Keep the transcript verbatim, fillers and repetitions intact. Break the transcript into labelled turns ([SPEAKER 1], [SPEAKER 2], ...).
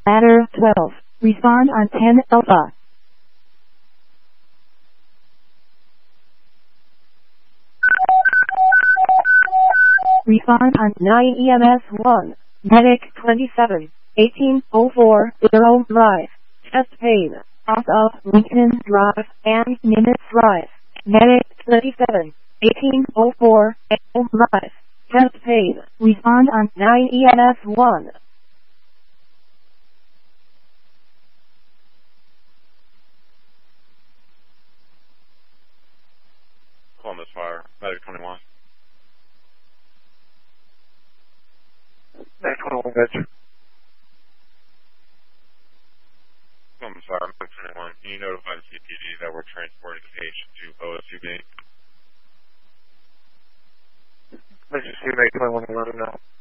[SPEAKER 1] Ladder twelve. Respond on ten Alpha. Respond on nine E M S one. Medic twenty-seven. eighteen oh four Zero Drive. Chest pain. Off of Lincoln Drive and Nimitz Drive. Medic twenty-seven. eighteen oh four Zero Drive. Chest pain. Respond on nine E M S one.
[SPEAKER 2] Columbus Fire. Medic twenty-one.
[SPEAKER 3] Medic twenty-one, good.
[SPEAKER 2] Columbus Fire. Medic twenty-one. Can you notify the C P D that we're transporting the patient to O S U B?
[SPEAKER 3] Let's just see Medic twenty-one and let him know.